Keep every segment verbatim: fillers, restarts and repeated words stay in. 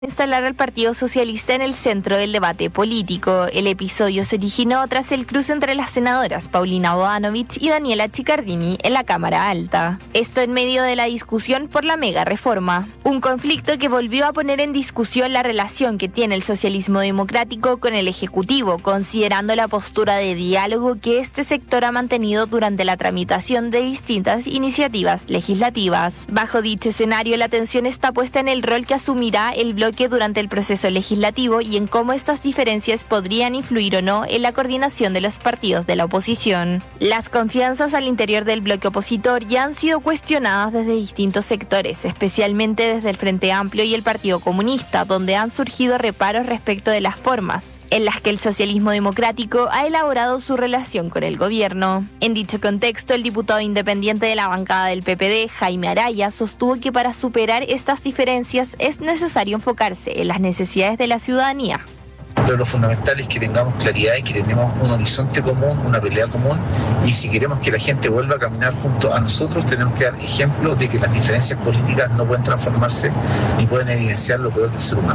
Instalar al Partido Socialista en el centro del debate político. El episodio se originó tras el cruce entre las senadoras Paulina Bodanovich y Daniela Chiccardini en la Cámara Alta. Esto en medio de la discusión por la mega reforma. Un conflicto que volvió a poner en discusión la relación que tiene el socialismo democrático con el Ejecutivo, considerando la postura de diálogo que este sector ha mantenido durante la tramitación de distintas iniciativas legislativas. Bajo dicho escenario, la atención está puesta en el rol que asumirá el bloque durante el proceso legislativo y en cómo estas diferencias podrían influir o no en la coordinación de los partidos de la oposición. Las confianzas al interior del bloque opositor ya han sido cuestionadas desde distintos sectores, especialmente desde el Frente Amplio y el Partido Comunista, donde han surgido reparos respecto de las formas en las que el socialismo democrático ha elaborado su relación con el gobierno. En dicho contexto, el diputado independiente de la bancada del P P D, Jaime Araya, sostuvo que para superar estas diferencias es necesario enfocar en las necesidades de la ciudadanía. Pero lo fundamental es que tengamos claridad y que tenemos un horizonte común, una pelea común, y si queremos que la gente vuelva a caminar junto a nosotros, tenemos que dar ejemplo de que las diferencias políticas no pueden transformarse ni pueden evidenciar lo peor del ser humano.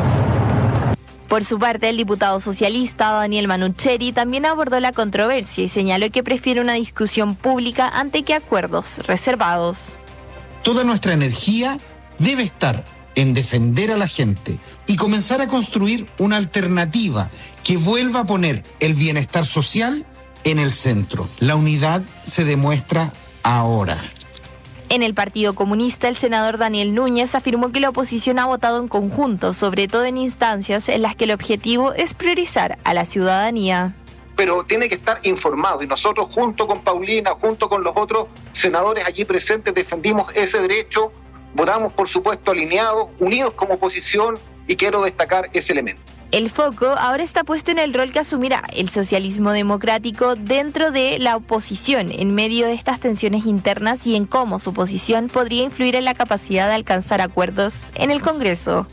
Por su parte, el diputado socialista Daniel Manucheri también abordó la controversia y señaló que prefiere una discusión pública antes que acuerdos reservados. Toda nuestra energía debe estar en defender a la gente y comenzar a construir una alternativa que vuelva a poner el bienestar social en el centro. La unidad se demuestra ahora. En el Partido Comunista, el senador Daniel Núñez afirmó que la oposición ha votado en conjunto, sobre todo en instancias en las que el objetivo es priorizar a la ciudadanía. Pero tiene que estar informado y nosotros junto con Paulina, junto con los otros senadores allí presentes defendimos ese derecho. Votamos, por supuesto, alineados, unidos como oposición, y quiero destacar ese elemento. El foco ahora está puesto en el rol que asumirá el socialismo democrático dentro de la oposición en medio de estas tensiones internas y en cómo su posición podría influir en la capacidad de alcanzar acuerdos en el Congreso.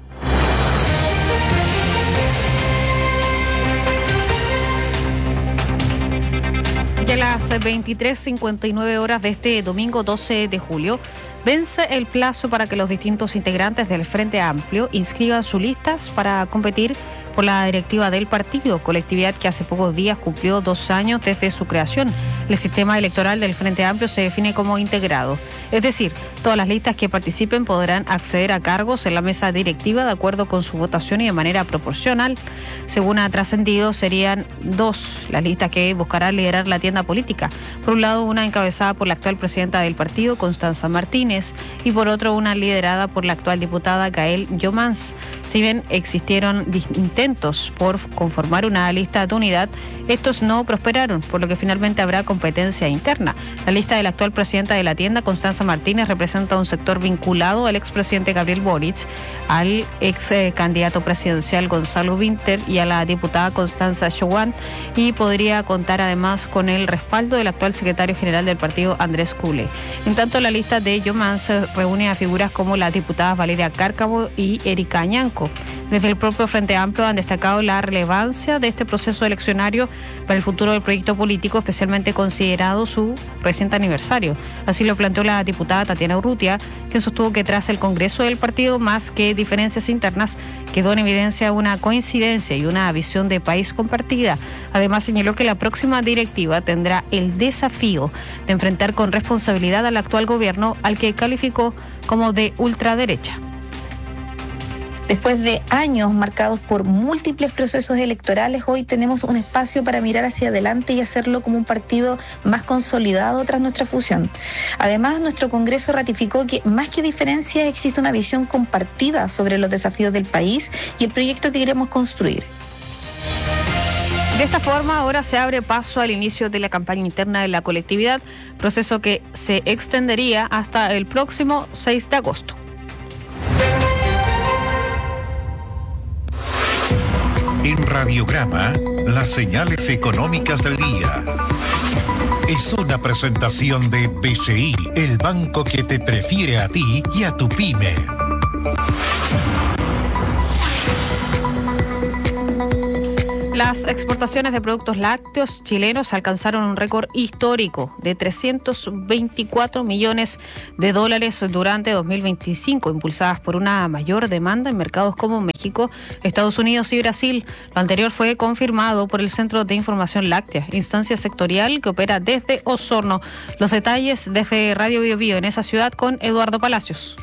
Ya a las veintitrés cincuenta y nueve horas de este domingo doce de julio, vence el plazo para que los distintos integrantes del Frente Amplio inscriban sus listas para competir por la directiva del partido, colectividad que hace pocos días cumplió dos años desde su creación. El sistema electoral del Frente Amplio se define como integrado, es decir, todas las listas que participen podrán acceder a cargos en la mesa directiva de acuerdo con su votación y de manera proporcional. Según ha trascendido, serían dos las listas que buscarán liderar la tienda política. Por un lado, una encabezada por la actual presidenta del partido, Constanza Martínez, y por otro, una liderada por la actual diputada Gael Llomans. Si bien existieron intentos por conformar una lista de unidad, estos no prosperaron, por lo que finalmente habrá competencia interna. La lista de la actual presidenta de la tienda, Constanza Martínez, representa un sector vinculado al expresidente Gabriel Boric, al ex eh, candidato presidencial Gonzalo Winter y a la diputada Constanza Chowan, y podría contar además con el respaldo del actual secretario general del partido, Andrés Cule. En tanto, la lista de Llomans reúne a figuras como las diputadas Valeria Cárcamo y Erika Añanco. Desde el propio Frente Amplio han destacado la relevancia de este proceso eleccionario para el futuro del proyecto político, especialmente considerado su reciente aniversario. Así lo planteó la diputada Tatiana Urrutia, quien sostuvo que tras el Congreso del partido, más que diferencias internas, quedó en evidencia una coincidencia y una visión de país compartida. Además, señaló que la próxima directiva tendrá el desafío de enfrentar con responsabilidad al actual gobierno, al que calificó como de ultraderecha. Después de años marcados por múltiples procesos electorales, hoy tenemos un espacio para mirar hacia adelante y hacerlo como un partido más consolidado tras nuestra fusión. Además, nuestro Congreso ratificó que más que diferencias existe una visión compartida sobre los desafíos del país y el proyecto que queremos construir. De esta forma, ahora se abre paso al inicio de la campaña interna de la colectividad, proceso que se extendería hasta el próximo seis de agosto. En Radiograma, las señales económicas del día. Es una presentación de B C I, el banco que te prefiere a ti y a tu pyme. Las exportaciones de productos lácteos chilenos alcanzaron un récord histórico de trescientos veinticuatro millones de dólares durante dos mil veinticinco, impulsadas por una mayor demanda en mercados como México, Estados Unidos y Brasil. Lo anterior fue confirmado por el Centro de Información Láctea, instancia sectorial que opera desde Osorno. Los detalles desde Radio Bio Bio en esa ciudad con Eduardo Palacios.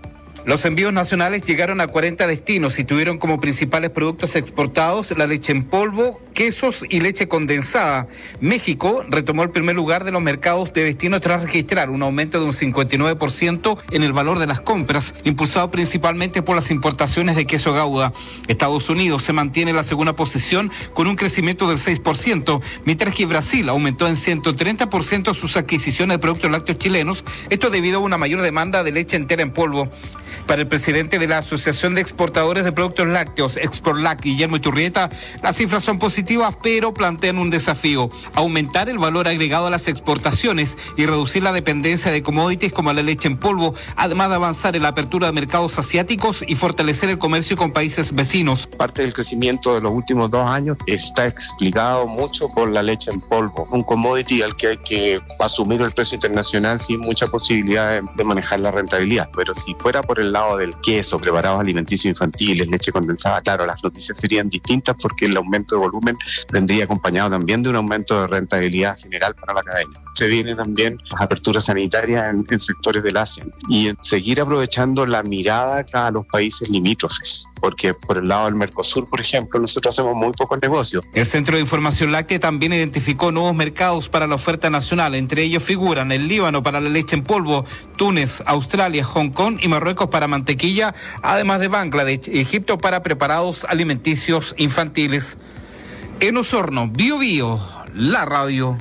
Los envíos nacionales llegaron a cuarenta destinos y tuvieron como principales productos exportados la leche en polvo, quesos y leche condensada. México retomó el primer lugar de los mercados de destino tras registrar un aumento de un cincuenta y nueve por ciento en el valor de las compras, impulsado principalmente por las importaciones de queso Gouda. Estados Unidos se mantiene en la segunda posición con un crecimiento del seis por ciento, mientras que Brasil aumentó en ciento treinta por ciento sus adquisiciones de productos lácteos chilenos, esto debido a una mayor demanda de leche entera en polvo. Para el presidente de la Asociación de Exportadores de Productos Lácteos, Exportlac, Guillermo Iturrieta, las cifras son positivas, pero plantean un desafío: aumentar el valor agregado a las exportaciones y reducir la dependencia de commodities como la leche en polvo, además de avanzar en la apertura de mercados asiáticos y fortalecer el comercio con países vecinos. Parte del crecimiento de los últimos dos años está explicado mucho por la leche en polvo, un commodity al que hay que asumir el precio internacional sin mucha posibilidad de, de manejar la rentabilidad. Pero si fuera por el lado del queso, preparados alimenticios infantiles, leche condensada, claro, las noticias serían distintas porque el aumento de volumen vendría acompañado también de un aumento de rentabilidad general para la cadena. Se vienen también las aperturas sanitarias en, en sectores del Asia y en seguir aprovechando la mirada a los países limítrofes, porque por el lado del Mercosur, por ejemplo, nosotros hacemos muy pocos negocios. El Centro de Información Láctea también identificó nuevos mercados para la oferta nacional. Entre ellos figuran el Líbano para la leche en polvo, Túnez, Australia, Hong Kong y Marruecos para mantequilla, además de Bangladesh y Egipto para preparados alimenticios infantiles. En Osorno, Bio Bio, la radio.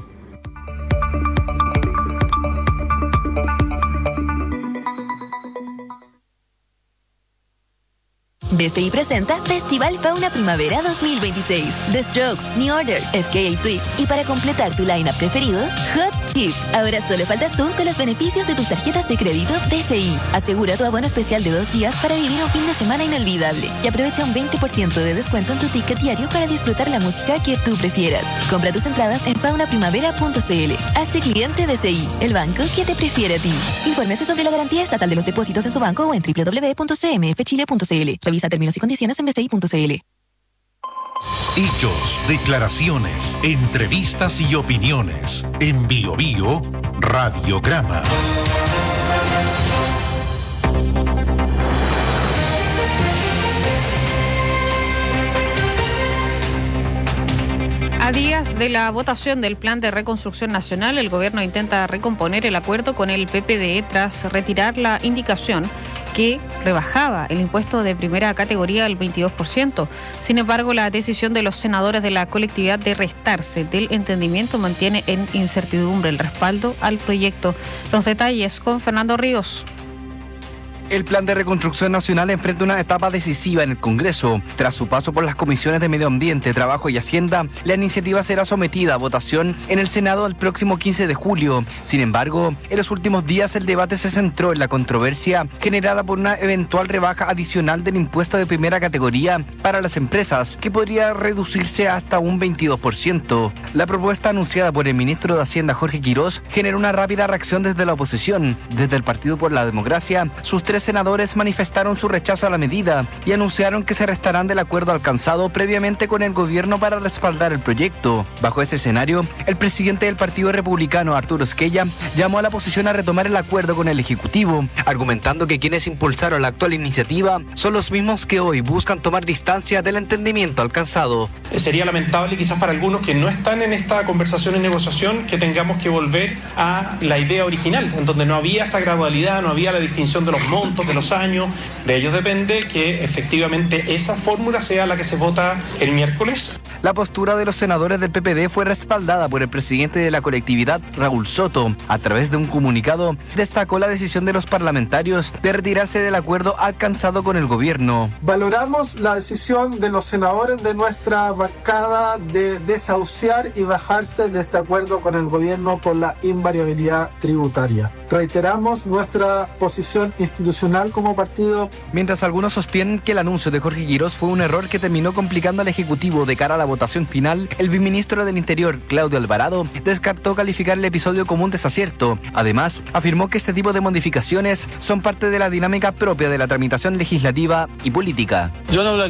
B C I presenta Festival Fauna Primavera dos mil veintiséis. The Strokes, New Order, F K A Twigs y para completar tu line-up preferido, Hot Chip. Ahora solo faltas tú con los beneficios de tus tarjetas de crédito B C I. Asegura tu abono especial de dos días para vivir un fin de semana inolvidable y aprovecha un veinte por ciento de descuento en tu ticket diario para disfrutar la música que tú prefieras. Compra tus entradas en fauna primavera punto c l. Hazte cliente B C I, el banco que te prefiere a ti. Infórmese sobre la garantía estatal de los depósitos en su banco o en doble u doble u doble u punto c m f chile punto c l. Revisa términos y condiciones en b c i punto c l. Hechos, declaraciones, entrevistas y opiniones. En Bio Bio, Radiograma. A días de la votación del Plan de Reconstrucción Nacional, el gobierno intenta recomponer el acuerdo con el P P D tras retirar la indicación que rebajaba el impuesto de primera categoría al veintidós por ciento. Sin embargo, la decisión de los senadores de la colectividad de restarse del entendimiento mantiene en incertidumbre el respaldo al proyecto. Los detalles con Fernando Ríos. El Plan de Reconstrucción Nacional enfrenta una etapa decisiva en el Congreso. Tras su paso por las comisiones de Medio Ambiente, Trabajo y Hacienda, la iniciativa será sometida a votación en el Senado el próximo quince de julio. Sin embargo, en los últimos días el debate se centró en la controversia generada por una eventual rebaja adicional del impuesto de primera categoría para las empresas, que podría reducirse hasta un veintidós por ciento. La propuesta anunciada por el ministro de Hacienda, Jorge Quirós, generó una rápida reacción desde la oposición. Desde el Partido por la Democracia, sus tres senadores manifestaron su rechazo a la medida y anunciaron que se restarán del acuerdo alcanzado previamente con el gobierno para respaldar el proyecto. Bajo ese escenario, el presidente del Partido Republicano, Arturo Esquella, llamó a la oposición a retomar el acuerdo con el Ejecutivo, argumentando que quienes impulsaron la actual iniciativa son los mismos que hoy buscan tomar distancia del entendimiento alcanzado. Sería lamentable quizás para algunos que no están en esta conversación y negociación que tengamos que volver a la idea original, en donde no había esa gradualidad, no había la distinción de los montos, de los años. De ellos depende que efectivamente esa fórmula sea la que se vota el miércoles. La postura de los senadores del P P D fue respaldada por el presidente de la colectividad, Raúl Soto. A través de un comunicado, destacó la decisión de los parlamentarios de retirarse del acuerdo alcanzado con el gobierno. Valoramos la decisión de los senadores de nuestra bancada de desahuciar y bajarse de este acuerdo con el gobierno por la invariabilidad tributaria. Reiteramos nuestra posición institucional Nacional como partido. Mientras algunos sostienen que el anuncio de Jorge Quirós fue un error que terminó complicando al Ejecutivo de cara a la votación final, el viceministro del Interior, Claudio Alvarado, descartó calificar el episodio como un desacierto. Además, afirmó que este tipo de modificaciones son parte de la dinámica propia de la tramitación legislativa y política. Yo no